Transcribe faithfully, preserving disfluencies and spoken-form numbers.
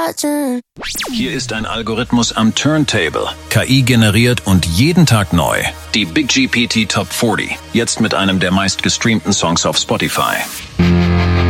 watching. Hier ist ein Algorithmus am Turntable. K I generiert und jeden Tag neu. Die Big G P T Top vierzig. Jetzt mit einem der meistgestreamten Songs auf Spotify.